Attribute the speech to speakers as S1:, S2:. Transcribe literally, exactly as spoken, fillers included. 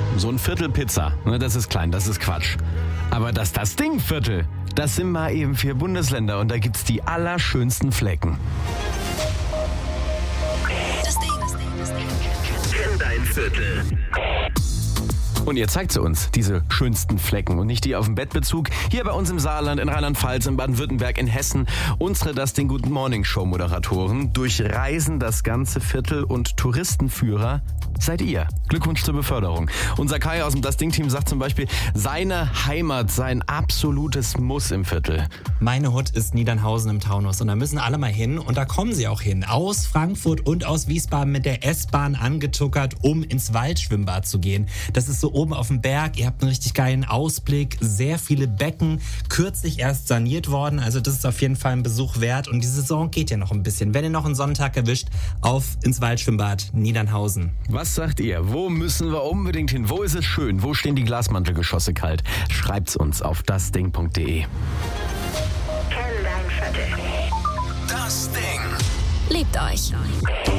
S1: so ein Viertel Pizza, ne, das ist klein, das ist Quatsch. Aber das das Ding-Viertel, das sind mal eben vier Bundesländer und da gibt's die allerschönsten Flecken.
S2: Das Ding.
S3: Kenn dein Viertel.
S1: Und ihr zeigt sie uns, diese schönsten Flecken und nicht die auf dem Bettbezug. Hier bei uns im Saarland, in Rheinland-Pfalz, in Baden-Württemberg, in Hessen. Unsere Das Ding Guten Morning Show Moderatoren durchreisen das ganze Viertel und Touristenführer seid ihr. Glückwunsch zur Beförderung. Unser Kai aus dem Das Ding Team sagt zum Beispiel, seine Heimat sei ein absolutes Muss im Viertel.
S4: Meine Hut ist Niedernhausen im Taunus und da müssen alle mal hin und da kommen sie auch hin. Aus Frankfurt und aus Wiesbaden mit der S-Bahn angetuckert, um ins Waldschwimmbad zu gehen. Das ist so oben auf dem Berg, ihr habt einen richtig geilen Ausblick, sehr viele Becken, kürzlich erst saniert worden, also das ist auf jeden Fall ein Besuch wert und die Saison geht ja noch ein bisschen. Wenn ihr noch einen Sonntag erwischt, auf ins Waldschwimmbad Niedernhausen.
S1: Was sagt ihr? Wo müssen wir unbedingt hin? Wo ist es schön? Wo stehen die Glasmantelgeschosse kalt? Schreibt's uns auf dasding punkt de.
S3: Kenn dein Viertel.
S2: Das Ding. Liebt euch.